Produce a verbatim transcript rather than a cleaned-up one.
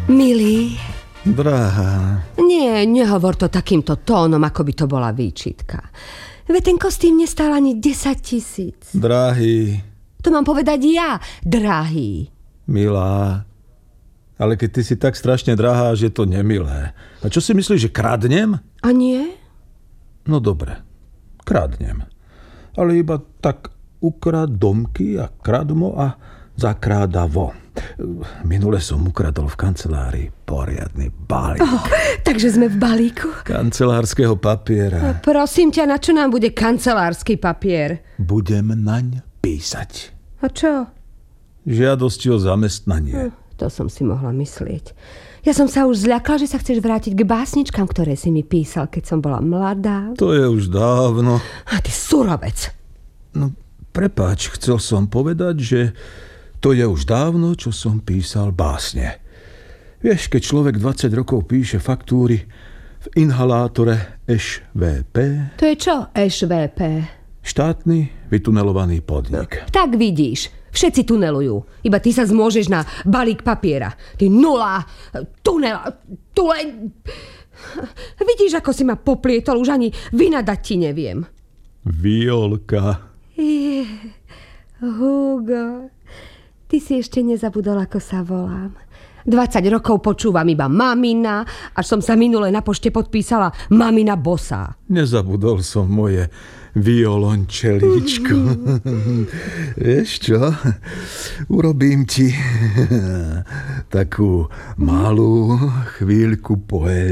Milý. Drahá. Nie, nehovor to takýmto tónom, ako by to bola výčitka. Veď ten kostým nestal ani desať tisíc. Drahý. To mám povedať ja, drahý. Milá. Ale keď ty si tak strašne drahá, že to nemilé. A čo si myslíš, že kradnem? A nie? No dobre, kradnem. Ale iba tak ukrad domky a kradmo a zakrádavo. Minule som ukradol v kancelárii poriadny balík. Oh, takže sme v balíku? Kancelárskeho papiera. Prosím ťa, na čo nám bude kancelársky papier? Budem naň písať. A čo? Žiadosti o zamestnanie. Hm, to som si mohla myslieť. Ja som sa už zľakla, že sa chceš vrátiť k básničkám, ktoré si mi písal, keď som bola mladá. To je už dávno. A ty surovec. No, prepáč, chcel som povedať, že to je už dávno, čo som písal básne. Vieš, keď človek dvadsať rokov píše faktúry v inhalátore eš vé pé. To je čo eš vé pé? Štátny vytunelovaný podnik. No, tak vidíš, všetci tunelujú. Iba ty sa zmôžeš na balík papiera. Ty nula, tunel, tule... Vidíš, ako si ma poplietol, už ani vynadať ti neviem. Violka. Je, Hugo, ty si ešte nezabudol, ako sa volám. dvadsať rokov počúvam iba mamina, až som sa minule na pošte podpísala mamina bosá. Nezabudol som moje violončelíčko. Vieš čo? Urobím ti takú malú chvíľku poézie.